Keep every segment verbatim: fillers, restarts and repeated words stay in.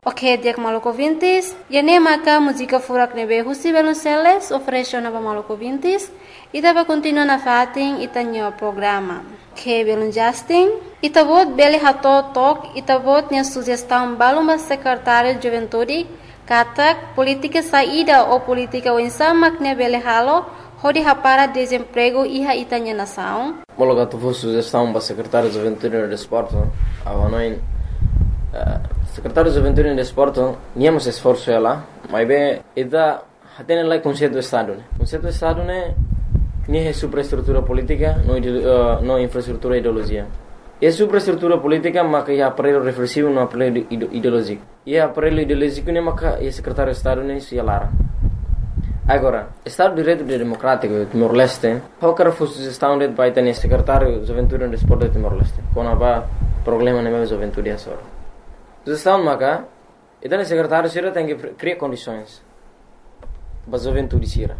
Ok, dia Maluco Vintes. E nem maca música furak nebe husi Velonceles ofereceu nova Maluco Vintes. E tava continua na fatin itanyo programa. Que belum Justin. E tavot beli hato tok. E tavot nya sugestão baluma secretário de juventude. Katak política saída ou política wensa makne beli halo. Hodi hapara desemprego iha itanya nação. Mologa tu vou sugestão para secretário de juventude e desporto. Avanoin. Secretário de Juventude e Desporto, níamos esforço ela, mas bem, ida tem lá conceito do Estado, né? Conceito do Estado né, nem é superestrutura política, não uh, não infraestrutura ideologia. É superestrutura política, mas que é aparelho reflexivo, não aparelho ideológico. E é aparelho ideológico né, mas que é secretário de Estado né, se lara. Agora, Estado de Direito Democrático Timor-Leste, qualquer sugestão de vai ter secretário de Juventude e Desporto de Timor-Leste, quando há problema na minha juventude é só. Sugestão maka, então o secretário sira tem que criar condições para a juventude sira.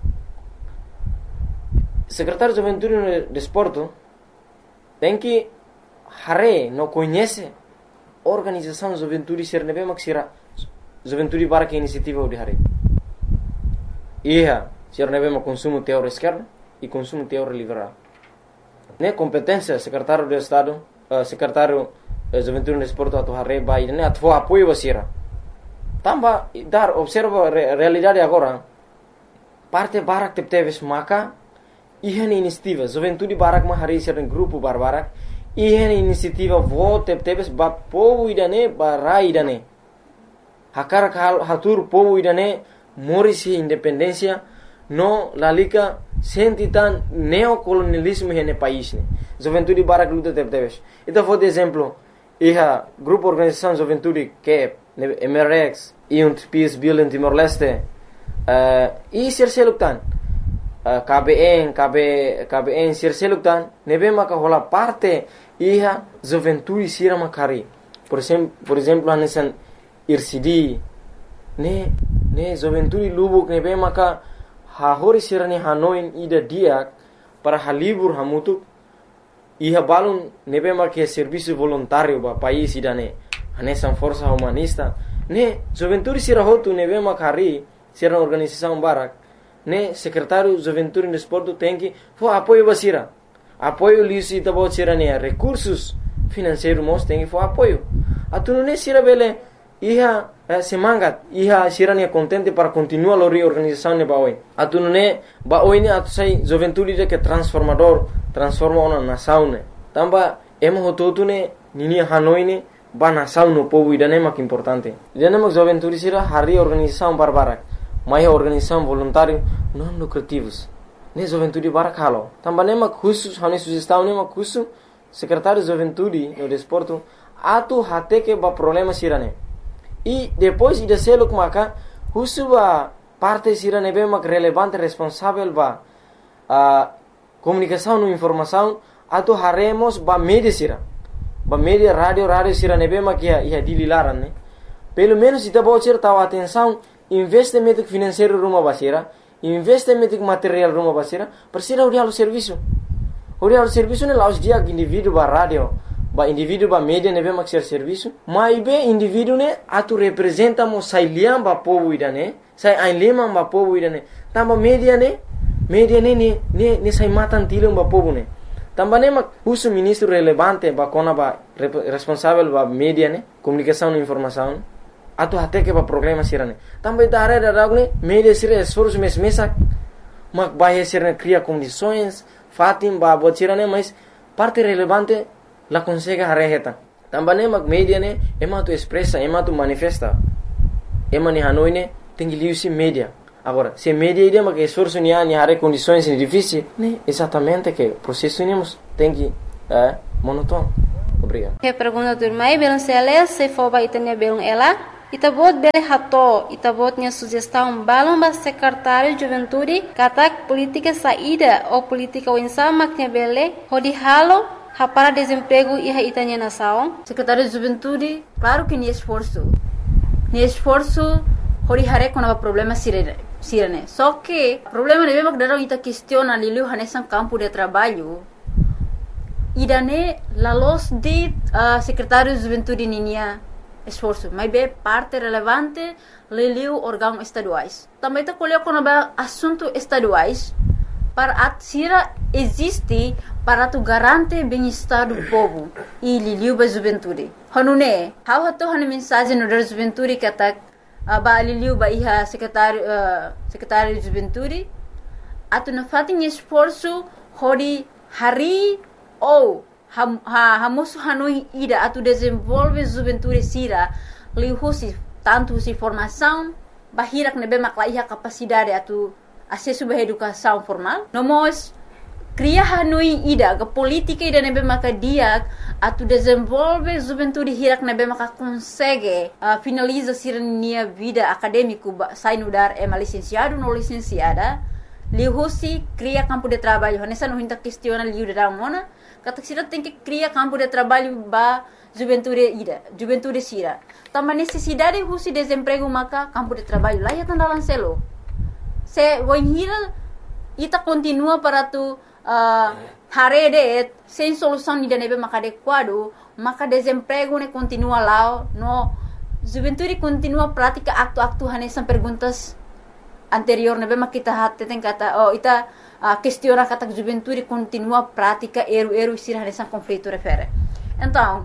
Secretário de Juventude e Desporto tem que hare não conhece organização de juventude sira nebe mak sira juventude para que iniciativa de hare. Ia sira nebe mak consumo teórico esquerdo e consumo teórico liberal. Ne competência secretário de Estado, uh, secretário Juventude e Desporto atau hari bayi ini atau apoio basira. Tambah dar observa re, realidade agora. Parte barak tep teves maka ihan inisiativa Juventude barak ma hari sira grupo barbarak ihan inisiativa vo tep teves ba povo idane ba idane. Hakar hal hatur povo idane morisi independência no lalika sentitan neocolonialismo hene país ne. Juventude barak luta tep teves. Itu for exemplo Iha grupo organização Juventude que é M R X e um Peace Bill em Timor-Leste uh, e Sirseluktan uh, K B N K B K B N Sirseluktan nebe maka hola parte iha Juventude sira makari por exemplo por exemplo hanesan I R C D ne ne Juventude Lubuk nebe maka hahori sira ne Hanoi ida diak para halibur hamutuk Iha balun nebe marque serviço voluntário ba país idane hanesan força humanista ne juventude sira hotu nebe makari sira organização barak ne secretário juventude e desporto tem que fo apoio basira apoio lisi tabo sira ne recursos financeiros mos tem que fo apoio atunu ne sira bele iha eh, semangat iha sira ne contente para continuar lori organização ne baoi atunu ne baoi ne atu sai juventude de que transformador transforma uma nação ne tamba emo hototu ne nini Hanoi ne ba nação no povo idane mak importante idane mak juventude sira hari organização barbarak mai organização voluntário não lucrativos ne juventude barak halo tamba ne mak khusus hani sugestão ne mak khusus secretário de juventude no desporto atu hate que ba problema sira ne e depois ida seluk maka khusus ba parte sira ne be mak relevante responsável ba a comunicação e informação atau haremos ba media sira ba media radio radio sira nebe makia ia dililaran ne pelo menos ita bawa sira tahu atenção investimento financeiro rumah basira investimento material rumah basira persira uri halu serviço uri halu serviço ne laus dia indivíduo ba radio ba indivíduo ba media nebe mak sira serviço mai be indivíduo ne atu representa mo sailiam ba povo idane sai ainlema ba povo idane tamba media ne media ne ne ne ne sai matan tilung ba povo ne tamba ne mak husu ministro relevante ba kona ba responsável ba media ne comunicação e informação atu hate ke ba problema sirane tamba idare da ragne media sira esforço mes mesa mak ba sira cria condições fatim ba bo sirane mas parte relevante la consegue hareheta tamba ne mak media ne ema tu expressa ema tu manifesta ema ni Hanoi ne tem que liusi media. Agora, se media ideia que esforço ni ani hare condições difíceis, né? Exatamente que processo nemos tem que é monótono. Obrigado. Que pergunta do mai belum seles se for ba itanya belum ela, itabot bele hato, itabotnya sugestão balum ba secretário de juventude, katak política saída ou política wensa maknya bele, hodi halo para desemprego iha itanya nação. Secretário de juventude, claro que ni esforço. Ni esforço hori hare com o problema sirene. Sirene. Só que o problema é mesmo que dalam ita questiona lilu hanesan campo de trabalho. Idane lalos de uh, secretário de juventude ninia esforço, mas é parte relevante leliu órgãos estaduais. Também está colocando assuntos estaduais para a Sira existe para tu garante bem-estar do povo e liliu ba juventude. Hanune, how hato hanu mensagem no da juventude que tá ba liliu ba iha secretário uh, secretário de juventude atu na fatin esforço hori hari ou ham ha hamosu hanui ida atu desenvolve juventude Sira lihusi tanto si formação bahirak nebe makla iha capacidade atu acesso à educação formal. Nós cria hanui ida ke política ida nebe maka dia atu desenvolve juventude hirak nebe maka consegue uh, finaliza sirnia vida acadêmico sai no dar é licenciado no licenciada lihusi cria campo de trabalho nessa não hinta questiona liu da mona kata sira tem que cria campo de trabalho ba juventude ida juventude sira também necessidade husi desemprego maka campo de trabalho lá ya tanda lancelo se voinhira ita continua para tu uh, harede sem solução ida nebe maka adequado maka desemprego ne continua lá no juventude continua prática acto-acto hanesan perguntas anterior nebe maka kita hatte tem kata oh ita uh, questiona kata juventude continua prática eru-eru sira hanesan conflito refere então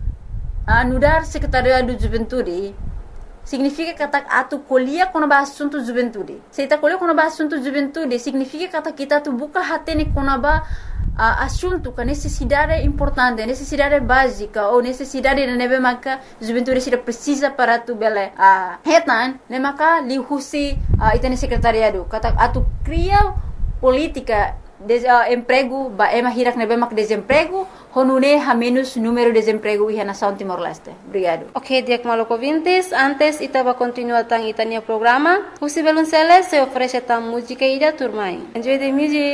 uh, nudar secretariado de juventude significa kata atu kuliah kono ba assunto juventude. Se ita kuliah kono ba assunto juventude, significa kata kita tu buka hati ni kono ba uh, assunto ka necessidade importante, necessidade básica ou necessidade de nebe maka juventude sira precisa para tu bele uh, hetan, ne maka lihusi uh, ita ni secretariado. Kata atu cria política de uh, emprego ba ema hirak nebe mak desemprego honune ha menos número de desemprego iha nação Timor-Leste. Obrigado. Ok, Diak Maloko Vintes, antes ita va continuar tang itania programa. Husi Belunceles se oferece tang música ida turmai. Enjoy the music.